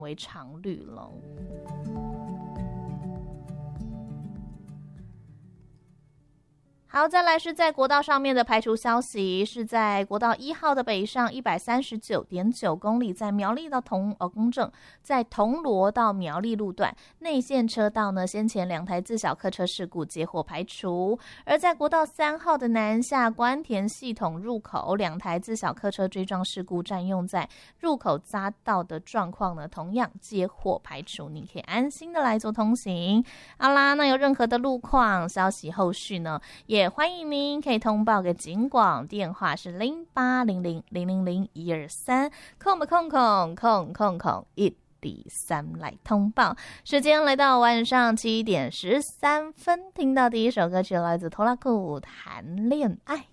为常绿了。好，再来是在国道上面的排除消息，是在国道1号的北上 139.9 公里，在苗栗到公正，在铜锣到苗栗路段内线车道呢，先前2台自小客车事故接获排除。而在国道3号的南下关田系统入口，2台自小客车追撞事故占用在入口匝道的状况呢，同样接获排除，你可以安心的来做通行。好啦，那有任何的路况消息，后续呢也欢迎您可以通报给警广，电话是0800000123，空103来通报。时间来到晚上7点13分，听到第一首歌曲来自拖拉库谈恋爱。